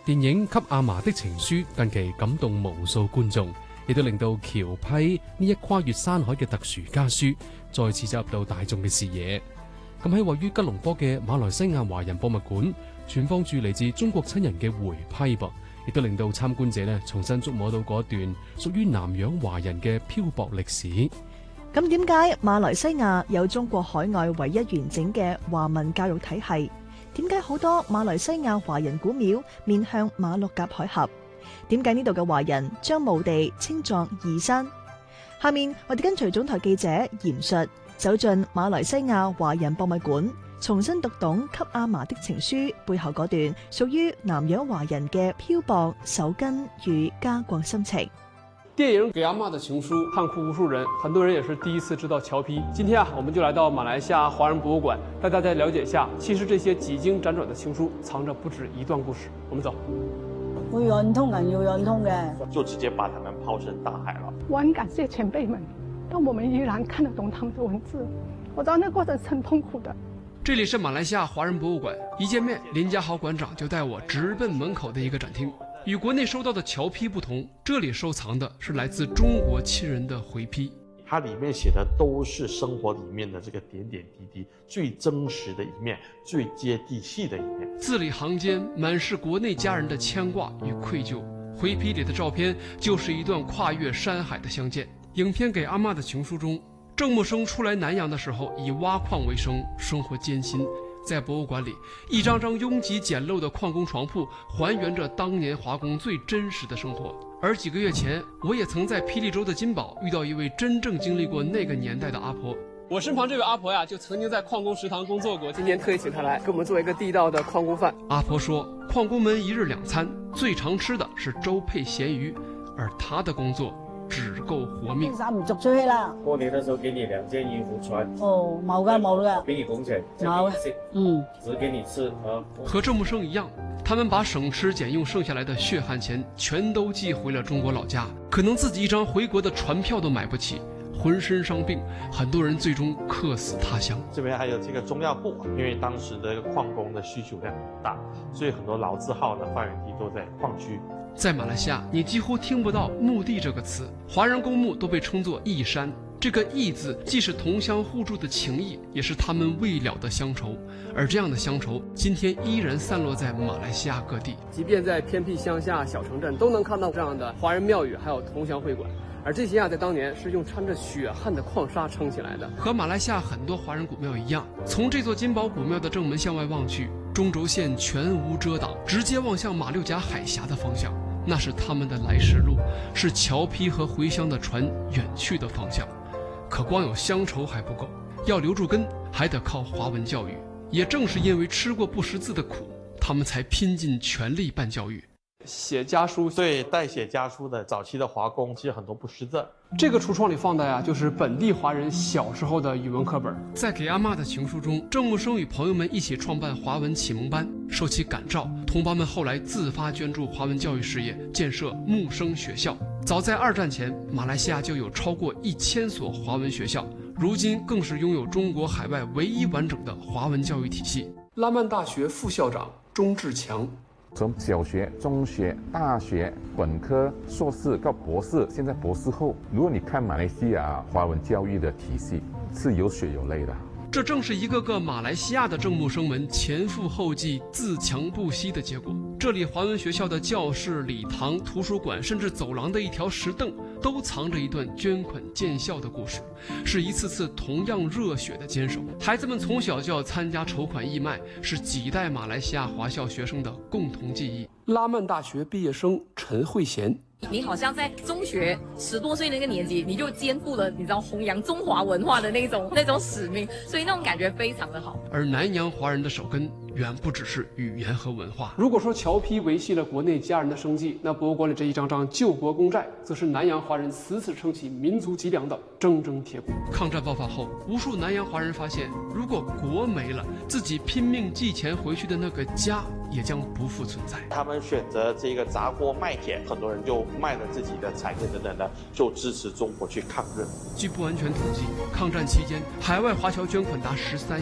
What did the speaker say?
電影《給阿嫲的情書》近期感動無數觀眾，亦都令到僑批呢一跨越山海嘅特殊家書再次走入到大眾嘅視野。咁喺位於吉隆坡嘅馬來西亞華人博物館，存放住嚟自中國親人嘅回批噃，亦都令到參觀者呢重新觸摸到嗰段屬於南洋華人嘅漂泊歷史。 咁點解馬來西亞有中國海外唯一完整嘅華文教育體系？點解好多馬來西亞華人古廟面向馬六甲海峽？點解呢度嘅華人將墓地稱作義山？下面我哋跟隨總台記者嚴述走進馬來西亞華人博物館，重新讀懂《給阿嫲的情書》背後嗰段屬於南洋華人嘅漂泊、守根與家國心情。 電影《給阿嫲的情書》看哭無數人，很多人也是第一次知道僑批。今天我們就來到馬來西亞華人博物館，帶大家了解一下，其實這些幾經輾轉的情書，藏着不止一段故事。我們走。 會貫通人要貫通嘅， 就直接把他們拋身大海了。 我很感謝前輩們，但我們依然看得懂他們的文字。我知道那過程是很痛苦的。 這裡是馬來西亞華人博物館，一見面，林家豪館長就帶我直奔門口的一個展廳。與國內收到的僑批不同，這裡收藏的是來自中國親人的回批。 它裡面寫的都是生活裡面的這個點點滴滴，最真實的一面，最接地氣的一面。 字裡行間滿是國內家人的牽掛與愧疚。回批裡的照片就是一段跨越山海的相見。影片《給阿嫲的情書》中，鄭木生初來南洋的時候以挖礦為生，生活艱辛。在博物館裡，一張張擁擠簡陋的礦工床鋪還原着當年華工最真實的生活。而幾個月前，我也曾在霹靂州的金寶遇到一位真正經歷過那個年代的阿婆。我身旁這位阿婆呀，就曾經在礦工食堂工作過，今天特意請她來給我們做一個地道的礦工飯。阿婆說，礦工們一日兩餐，最常吃的是粥配鹹魚，而她的工作只夠活命。 衫唔續出去啦。 過年的時候給你2件衣服穿。 哦，冇噶冇噶。 給你工錢。 冇。 只給你吃。 和鄭木生一樣，他們把省吃儉用剩下來的血汗錢全都寄回了中國老家，可能自己一張回國的船票都買不起，渾身傷病，很多人最終客死他鄉。 這邊還有這個中藥鋪，因為當時的礦工的需求量很大，所以很多老字號的發源地都在礦區。 在馬來西亞，你幾乎聽不到墓地這個詞，華人公墓都被稱作義山。這個義字既是同鄉互助的情誼，也是他們未了的鄉愁。而這樣的鄉愁，今天依然散落在馬來西亞各地。即便在偏僻鄉下小城鎮，都能看到這樣的華人廟宇，還有同鄉會館。而這些在當年是用摻着血汗的礦沙撐起來的。和馬來西亞很多華人古廟一樣，從這座金寶古廟的正門向外望去，中軸線全無遮擋，直接望向馬六甲海峽的方向。那是他們的來時路，是僑批和回鄉的船遠去的方向。可光有鄉愁還不夠，要留住根，還得靠華文教育。也正是因為吃過不識字的苦，他們才拼盡全力辦教育。寫家書， 對，代寫家書的早期的華工，其實很多不識字。 這個櫥窗裡放的呀，就是本地華人小時候的語文課本。在給阿嫲的情書中，鄭木生與朋友們一起創辦華文啟蒙班，受其感召，同胞們後來自發捐助華文教育事業，建設木生學校。早在2戰前，馬來西亞就有超過1000所華文學校，如今更是擁有中國海外唯一完整的華文教育體系。拉曼大學副校長鍾志強。 從小學、中學、大學、本科、碩士到博士，現在博士後，如果你看馬來西亞華文教育的體系，是有血有淚的。 這正是一個個馬來西亞的鄭木生們前赴後繼、自強不息的結果。這裡華文學校的教室、禮堂、圖書館，甚至走廊的一條石凳，都藏着一段捐款建校的故事，是一次次同樣熱血的堅守。孩子們從小就要參加籌款義賣，是幾代馬來西亞華校學生的共同記憶。拉曼大學畢業生陳慧嫻。 你好像在中學10多歲那個年紀，你就肩負了你知道弘揚中華文化的那種使命，所以那種感覺非常的好。 而南洋華人的手根遠不只是語言和文化。如果說僑批維繫了國內家人的生計，那博物館裡這一張張救國公債，則是南洋華人死死撐起民族脊梁的錚錚鐵骨。抗戰爆發後，無數南洋華人發現，如果國沒了，自己拼命寄錢回去的那個家也將不復存在。 他們選擇這個砸鍋賣鐵，很多人就賣了自己的產業等等的，就支持中國去抗日。 據不完全統計，抗戰期間海外華僑捐款達13億。